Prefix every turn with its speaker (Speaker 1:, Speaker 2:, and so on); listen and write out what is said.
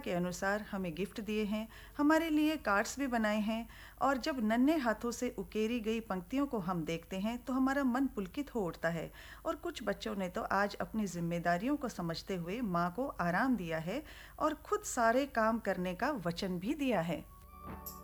Speaker 1: के अनुसार हमें गिफ्ट दिए हैं, हमारे लिए कार्ड्स भी बनाए हैं। और जब नन्हे हाथों से उकेरी गई पंक्तियों को हम देखते हैं तो हमारा मन पुलकित हो उठता है। और कुछ बच्चों ने तो आज अपनी जिम्मेदारियों को समझते हुए माँ को आराम दिया है और खुद सारे काम करने का वचन भी दिया है।